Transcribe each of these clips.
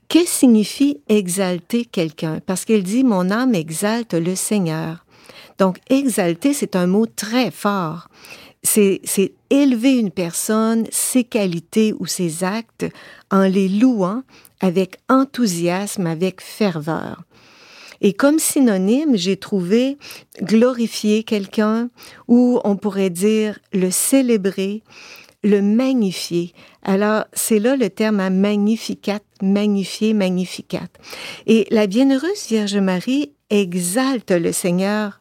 que signifie exalter quelqu'un? Parce qu'elle dit « Mon âme exalte le Seigneur ». Donc, exalter, c'est un mot très fort. C'est élever une personne, ses qualités ou ses actes, en les louant avec enthousiasme, avec ferveur. Et comme synonyme, j'ai trouvé glorifier quelqu'un, ou on pourrait dire le célébrer, le magnifier. Alors, c'est là le terme à magnificat, magnifier, magnificat. Et la bienheureuse Vierge Marie exalte le Seigneur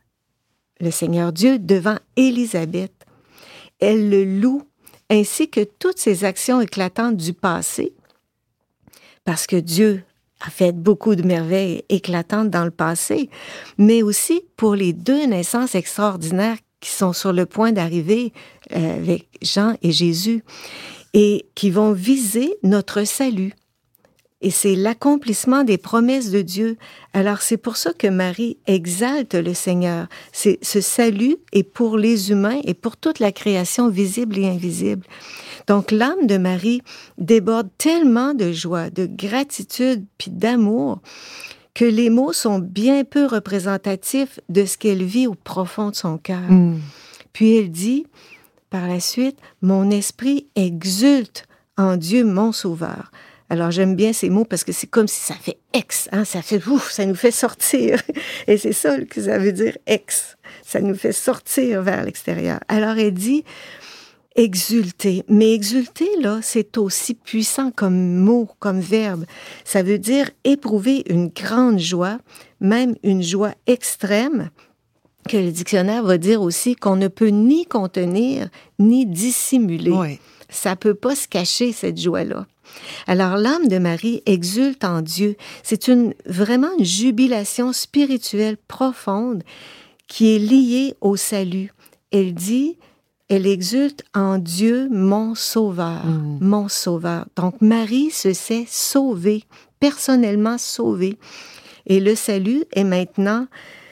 Dieu devant Élisabeth. Elle le loue, ainsi que toutes ses actions éclatantes du passé, parce que Dieu a fait beaucoup de merveilles éclatantes dans le passé, mais aussi pour les 2 naissances extraordinaires qui sont sur le point d'arriver avec Jean et Jésus, et qui vont viser notre salut. Et c'est l'accomplissement des promesses de Dieu. Alors, c'est pour ça que Marie exalte le Seigneur. Ce salut est pour les humains et pour toute la création visible et invisible. Donc, l'âme de Marie déborde tellement de joie, de gratitude puis d'amour que les mots sont bien peu représentatifs de ce qu'elle vit au profond de son cœur. Puis elle dit, par la suite, « Mon esprit exulte en Dieu mon Sauveur ». Alors, j'aime bien ces mots parce que c'est comme si ça fait « ex hein? », ça fait « ouf », ça nous fait sortir. Et c'est ça que ça veut dire « ex », ça nous fait sortir vers l'extérieur. Alors, elle dit « exulter ». Mais exulter, là, c'est aussi puissant comme mot, comme verbe. Ça veut dire éprouver une grande joie, même une joie extrême, que le dictionnaire va dire aussi qu'on ne peut ni contenir, ni dissimuler. Oui. Ça peut pas se cacher, cette joie-là. Alors, l'âme de Marie exulte en Dieu. C'est vraiment une jubilation spirituelle profonde qui est liée au salut. Elle dit, elle exulte en Dieu, mon Sauveur, mon Sauveur. Donc, Marie se sait sauvée, personnellement sauvée. Et le salut est maintenant...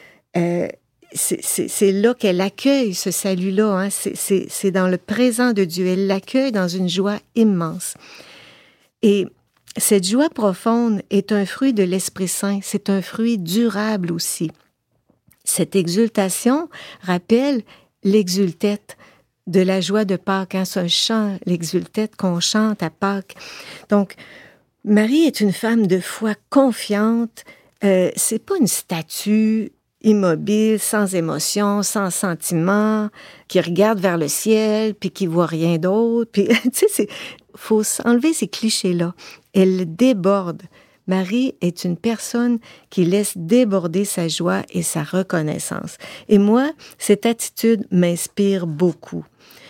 c'est là qu'elle accueille ce salut-là. Hein? C'est dans le présent de Dieu. Elle l'accueille dans une joie immense. Et cette joie profonde est un fruit de l'Esprit Saint. C'est un fruit durable aussi. Cette exultation rappelle l'exultette de la joie de Pâques. Hein? C'est un chant, l'exultette qu'on chante à Pâques. Donc, Marie est une femme de foi confiante. C'est pas une statue immobile, sans émotion, sans sentiment, qui regarde vers le ciel, puis qui voit rien d'autre. Puis, tu sais, faut enlever ces clichés-là. Elle déborde. Marie est une personne qui laisse déborder sa joie et sa reconnaissance. Et moi, cette attitude m'inspire beaucoup.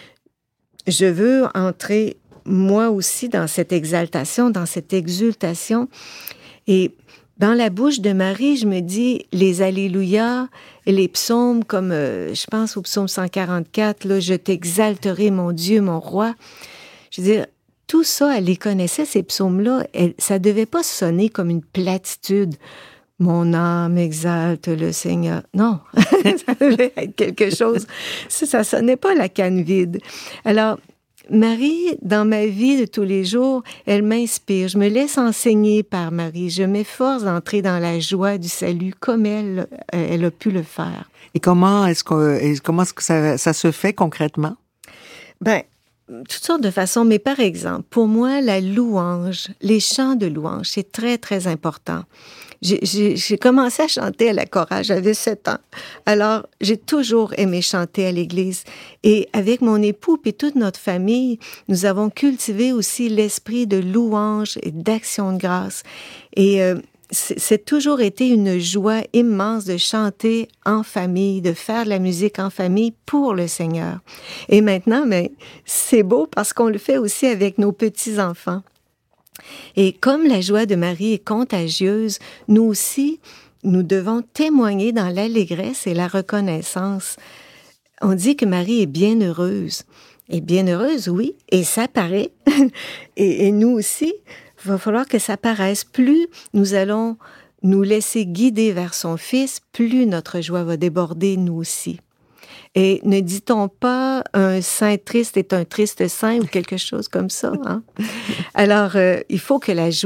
Je veux entrer, moi aussi, dans cette exaltation, dans cette exultation. Et dans la bouche de Marie, je me dis, les Alléluia, les psaumes, comme je pense au psaume 144, là, « Je t'exalterai, mon Dieu, mon roi ». Je veux dire, tout ça, elle les connaissait, ces psaumes-là. Ça devait pas sonner comme une platitude. « Mon âme exalte le Seigneur ». Non, ça devait être quelque chose. Ça sonnait pas la canne vide. Alors, Marie, dans ma vie de tous les jours, elle m'inspire. Je me laisse enseigner par Marie. Je m'efforce d'entrer dans la joie du salut comme elle a pu le faire. Et comment est-ce que ça se fait concrètement? Ben, toutes sortes de façons, mais par exemple, pour moi, la louange, les chants de louange, c'est très, très important. J'ai commencé à chanter à la chorale, j'avais 7 ans. Alors, j'ai toujours aimé chanter à l'église. Et avec mon époux et toute notre famille, nous avons cultivé aussi l'esprit de louange et d'action de grâce. Et c'est toujours été une joie immense de chanter en famille, de faire de la musique en famille pour le Seigneur. Et maintenant, mais c'est beau parce qu'on le fait aussi avec nos petits-enfants. Et comme la joie de Marie est contagieuse, nous aussi, nous devons témoigner dans l'allégresse et la reconnaissance. On dit que Marie est bienheureuse. Et bienheureuse, oui, et ça paraît. et nous aussi, il va falloir que ça paraisse. Plus nous allons nous laisser guider vers son Fils, plus notre joie va déborder, nous aussi. Et ne dit-on pas un saint triste est un triste saint ou quelque chose comme ça, hein? Alors, il faut que la joie